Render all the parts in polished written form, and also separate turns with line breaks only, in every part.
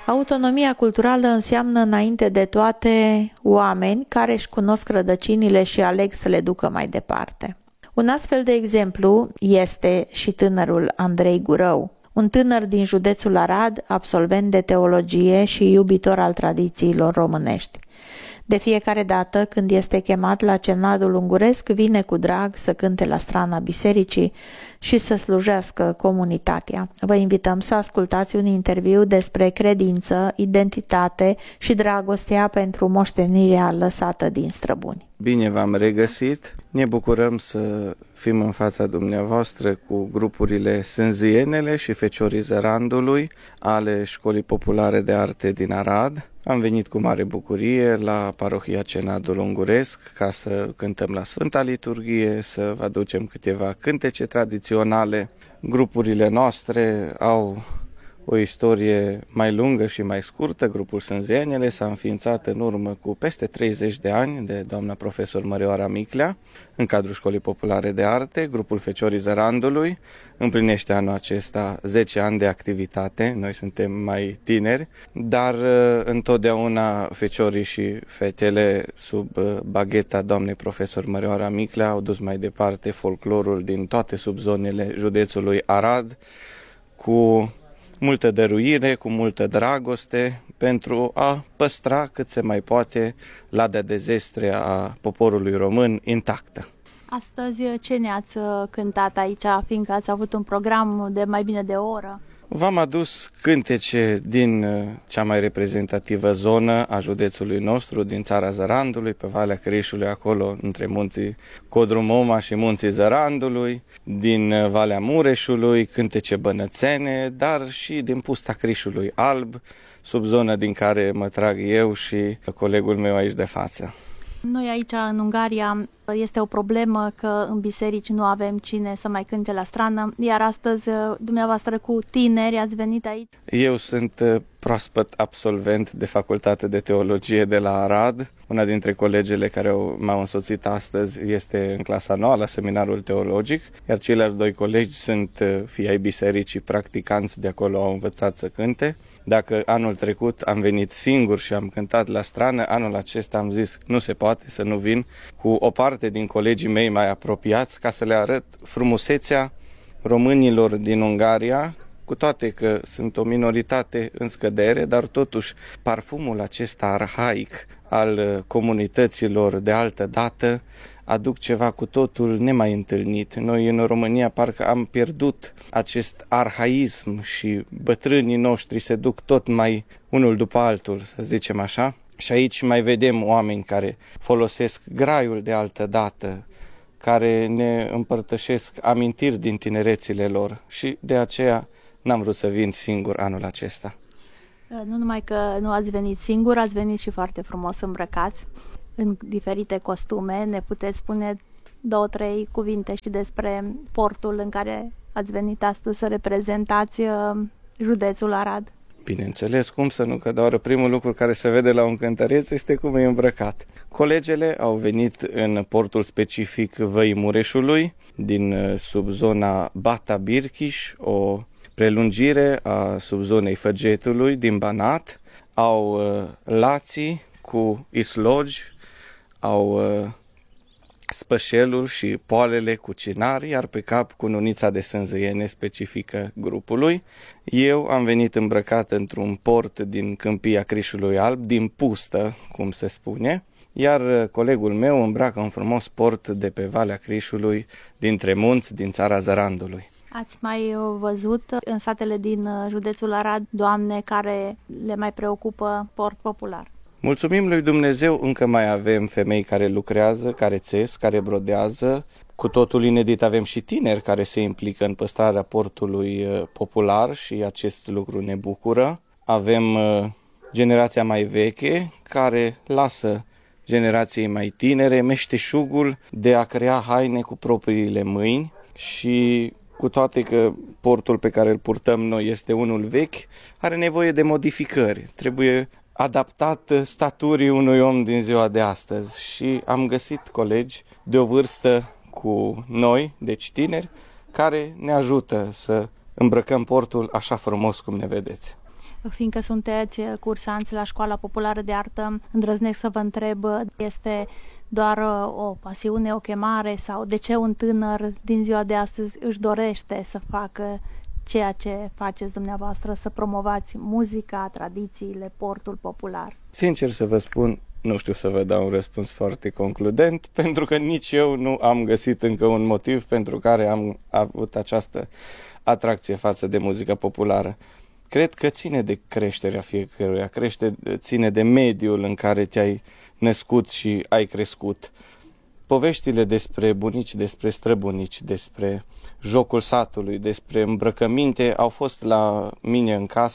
Autonomia culturală înseamnă înainte de toate oameni care își cunosc rădăcinile și aleg să le ducă mai departe. Un astfel de exemplu este și tânărul Andrei Gurău, un tânăr din județul Arad, absolvent de teologie și iubitor al tradițiilor românești. De fiecare dată când este chemat la cenadul unguresc, vine cu drag să cânte la strana bisericii și să slujească comunitatea. Vă invităm să ascultați un interviu despre credință, identitate și dragostea pentru moștenirea lăsată din străbuni.
Bine v-am regăsit! Ne bucurăm să fim în fața dumneavoastră cu grupurile Sânzienele și Feciorii Zărandului ale Școlii Populare de Arte din Arad. Am venit cu mare bucurie la parohia Cenadul Unguresc ca să cântăm la Sfânta Liturghie, să vă aducem câteva cântece tradiționale. Grupurile noastre au o istorie mai lungă și mai scurtă. Grupul Sânzienele s-a înființat în urmă cu peste 30 de ani de doamna profesor Mărioara Miclea în cadrul Școlii Populare de Arte. Grupul Feciorii Zărandului împlinește anul acesta 10 ani de activitate. Noi suntem mai tineri, dar întotdeauna feciorii și fetele sub bagheta doamnei profesor Mărioara Miclea au dus mai departe folclorul din toate subzonele județului Arad cu multă dăruire, cu multă dragoste, pentru a păstra cât se mai poate ladea de zestre a poporului român intactă.
Astăzi ce ne-ați cântat aici, fiindcă ați avut un program de mai bine de o oră?
V-am adus cântece din cea mai reprezentativă zonă a județului nostru, din țara Zărandului, pe Valea Crișului, acolo între munții Codrumoma și munții Zărandului, din Valea Mureșului, cântece bănățene, dar și din Pusta Crișului Alb, sub zona din care mă trag eu și colegul meu aici de față.
Noi aici în Ungaria este o problemă că în biserici nu avem cine să mai cânte la strană, iar astăzi dumneavoastră cu tineri ați venit aici.
Eu sunt proaspăt absolvent de Facultate de Teologie de la Arad. Una dintre colegele care m-au însoțit astăzi este în clasa 9 la Seminarul Teologic, iar ceilalți doi colegi sunt fii ai bisericii, practicanți de acolo, au învățat să cânte. Dacă anul trecut am venit singur și am cântat la strană, anul acesta am zis nu se poate să nu vin cu o parte din colegii mei mai apropiați ca să le arăt frumusețea românilor din Ungaria, cu toate că sunt o minoritate în scădere, dar totuși parfumul acesta arhaic al comunităților de altă dată aduc ceva cu totul nemai întâlnit. Noi în România parcă am pierdut acest arhaism și bătrânii noștri se duc tot mai unul după altul, să zicem așa. Și aici mai vedem oameni care folosesc graiul de altă dată, care ne împărtășesc amintiri din tinerețile lor și de aceea n-am vrut să vin singur anul acesta.
Nu numai că nu ați venit singur, ați venit și foarte frumos îmbrăcați în diferite costume. Ne puteți spune 2-3 cuvinte și despre portul în care ați venit astăzi să reprezentați județul Arad?
Bineînțeles, cum să nu, că doar primul lucru care se vede la un cântăreț este cum e îmbrăcat. Colegele au venit în portul specific Văii Mureșului, din subzona Bata Birchiș, o prelungire a subzonei Făgetului din Banat. Au lații cu islogi, au spășelul și poalele cu cinari, iar pe cap cununița de sânzăiene specifică grupului. Eu am venit îmbrăcat într-un port din Câmpia Crișului Alb, din pustă, cum se spune, iar colegul meu îmbracă un frumos port de pe Valea Crișului, dintre munți, din țara Zărandului.
Ați mai văzut în satele din județul Arad doamne care le mai preocupă port popular?
Mulțumim lui Dumnezeu, încă mai avem femei care lucrează, care țes, care brodează. Cu totul inedit avem și tineri care se implică în păstrarea portului popular și acest lucru ne bucură. Avem generația mai veche care lasă generației mai tinere meșteșugul de a crea haine cu propriile mâini și cu toate că portul pe care îl purtăm noi este unul vechi, are nevoie de modificări. Trebuie adaptat staturii unui om din ziua de astăzi și am găsit colegi de o vârstă cu noi, deci tineri, care ne ajută să îmbrăcăm portul așa frumos cum ne vedeți.
Fiindcă sunteți cursanți la Școala Populară de Artă, îndrăznesc să vă întreb, este doar o pasiune, o chemare, sau de ce un tânăr din ziua de astăzi își dorește să facă ceea ce faceți dumneavoastră, să promovați muzica, tradițiile, portul popular?
Sincer să vă spun, nu știu să vă dau un răspuns foarte concludent, pentru că nici eu nu am găsit încă un motiv pentru care am avut această atracție față de muzica populară. Cred că ține de creșterea fiecăruia, ține de mediul în care te-ai născut și ai crescut. Poveștile despre bunici, despre străbunici, despre jocul satului, despre îmbrăcăminte au fost la mine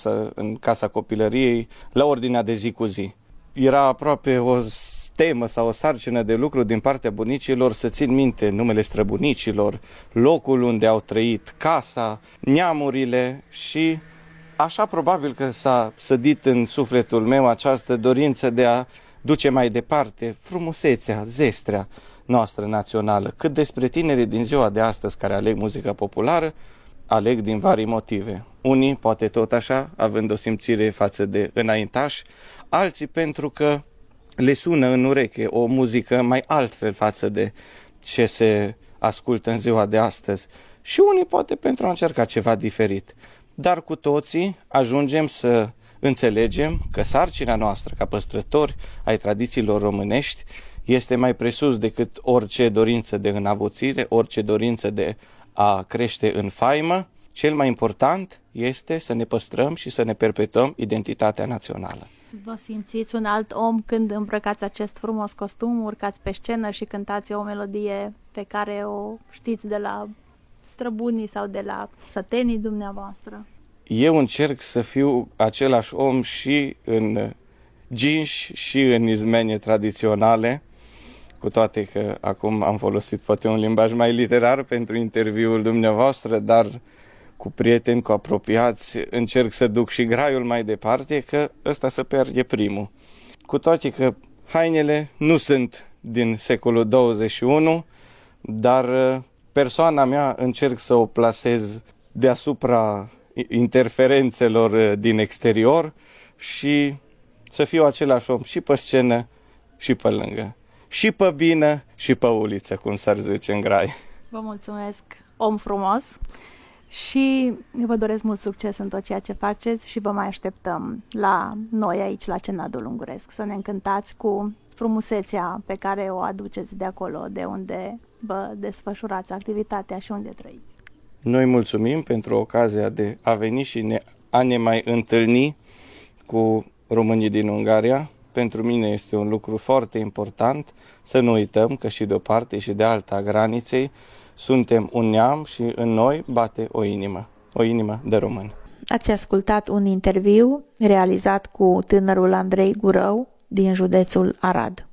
în casa copilăriei, la ordinea de zi cu zi. Era aproape o temă sau o sarcină de lucru din partea bunicilor să țin minte numele străbunicilor, locul unde au trăit, casa, neamurile și așa probabil că s-a sădit în sufletul meu această dorință de a duce mai departe frumusețea, zestrea noastră națională. Cât despre tinerii din ziua de astăzi care aleg muzica populară, aleg din vari motive. Unii, poate tot așa, având o simțire față de înaintași, alții pentru că le sună în ureche o muzică mai altfel față de ce se ascultă în ziua de astăzi. Și unii poate pentru a încerca ceva diferit. Dar cu toții ajungem să înțelegem că sarcina noastră ca păstrători ai tradițiilor românești este mai presus decât orice dorință de înăvuțire, orice dorință de a crește în faimă. Cel mai important este să ne păstrăm și să ne perpetuăm identitatea națională.
Vă simțiți un alt om când îmbrăcați acest frumos costum, urcați pe scenă și cântați o melodie pe care o știți de la străbunii sau de la sătenii dumneavoastră?
Eu încerc să fiu același om și în ginși și în izmene tradiționale, cu toate că acum am folosit poate un limbaj mai literar pentru interviul dumneavoastră, dar cu prieteni, cu apropiați, încerc să duc și graiul mai departe, că ăsta să pierde primul. Cu toate că hainele nu sunt din secolul 21, dar persoana mea încerc să o plasez deasupra interferențelor din exterior și să fiu același om și pe scenă și pe lângă. Și pe bine și pe uliță, cum s-ar zice în grai.
Vă mulțumesc, om frumos, și vă doresc mult succes în tot ceea ce faceți și vă mai așteptăm la noi aici, la Cenadul Unguresc, să ne încântați cu frumusețea pe care o aduceți de acolo, de unde vă desfășurați activitatea și unde trăiți.
Noi mulțumim pentru ocazia de a veni și a ne mai întâlni cu românii din Ungaria. Pentru mine este un lucru foarte important să nu uităm că și de o parte și de alta graniței suntem un neam și în noi bate o inimă de român.
Ați ascultat un interviu realizat cu tânărul Andrei Gurău din județul Arad.